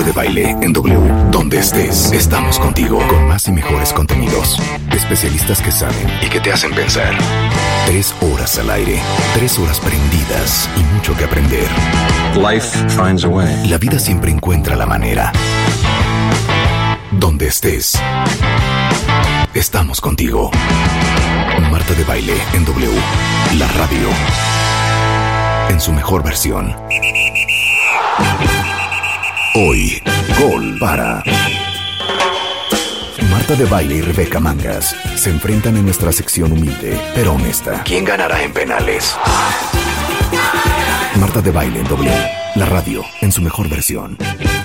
Marta de Baile en W. Donde estés, estamos contigo con más y mejores contenidos. Especialistas que saben y que te hacen pensar. 3 horas al aire, 3 horas prendidas y mucho que aprender. Life finds a way. La vida siempre encuentra la manera. Donde estés, estamos contigo. Marta de Baile en W. La radio. En su mejor versión. Hoy, gol para Marta de Baile y Rebeca Mangas se enfrentan en nuestra sección humilde, pero honesta. ¿Quién ganará en penales? Marta de Baile en W. La radio, en su mejor versión.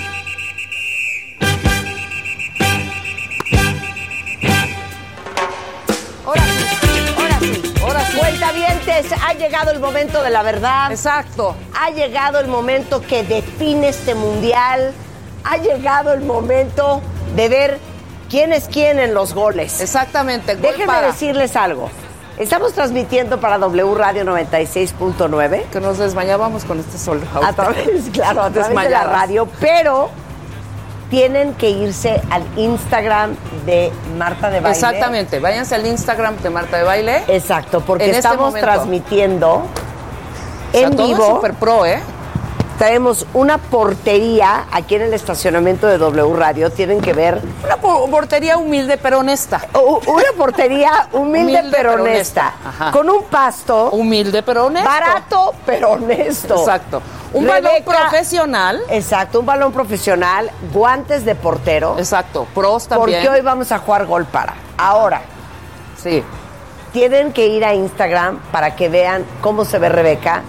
Cuentavientes, ha llegado el momento de la verdad. Exacto. Ha llegado el momento que define este mundial. Ha llegado el momento de ver quién es quién en los goles. Exactamente. Déjenme decirles algo. Estamos transmitiendo para W Radio 96.9. Que nos desmayábamos con este sol. A través de la radio, pero tienen que irse al Instagram de Marta de Baile. Exactamente, váyanse al Instagram de Marta de Baile. Exacto, porque en estamos transmitiendo en todo vivo. Es super pro, ¿eh? Traemos una portería aquí en el estacionamiento de W Radio. Tienen que ver. Una portería humilde pero honesta. Una portería humilde pero honesta. Ajá. Con un pasto. Humilde pero honesto. Barato pero honesto. Exacto. Un balón profesional. Exacto, un balón profesional, guantes de portero. Exacto, pros también. Porque hoy vamos a jugar gol para. Ahora. Sí. Tienen que ir a Instagram para que vean cómo se ve Rebeca.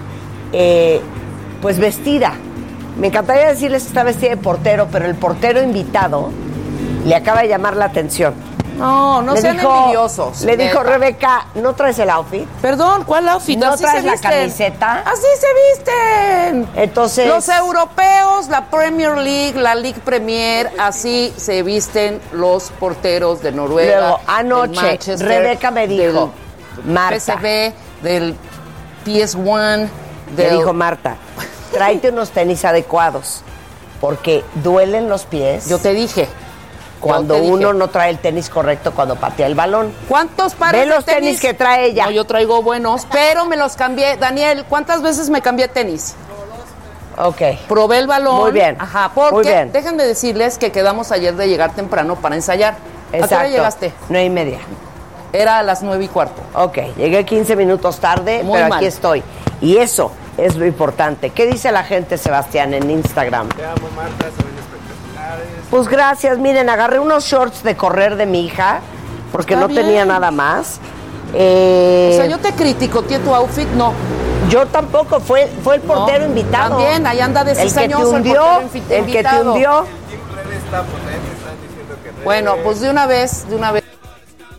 Pues vestida. Me encantaría decirles que está vestida de portero, pero el portero invitado le acaba de llamar la atención. No sean envidiosos. Le dijo, Rebeca, ¿no traes el outfit? Perdón, ¿cuál outfit? ¿No así traes se la visten. camiseta? Así se visten. Entonces, los europeos, la Premier League, la League Premier, así se visten los porteros de Noruega. Luego, anoche, Rebeca me dijo, Marta, PSV, del PS1, me dijo Marta, tráete unos tenis adecuados, porque duelen los pies. Yo te dije. Cuando uno no trae el tenis correcto cuando patea el balón. ¿Cuántos pares de los tenis que trae ella? No, yo traigo buenos, pero me los cambié. Daniel, ¿cuántas veces me cambié tenis? Ok. Probé el balón. Muy bien. Ajá, porque muy bien. Déjenme decirles que quedamos ayer de llegar temprano para ensayar. Exacto. ¿A qué hora llegaste? 9:30. Era a las 9:15. Ok, llegué 15 minutos tarde, Muy pero mal. aquí estoy. Y eso es lo importante. ¿Qué dice la gente, Sebastián, en Instagram? Te amo, Marta, se ven espectaculares. Pues gracias, miren, agarré unos shorts de correr de mi hija, porque Está no bien. tenía nada más. O sea, yo te critico, tío, tu outfit, no. Yo tampoco, fue el portero No, invitado. También, ahí anda de El que te cizañoso hundió, el portero el que te invitado. hundió. Team Red está potente, están diciendo que Red. Bueno, pues de una vez.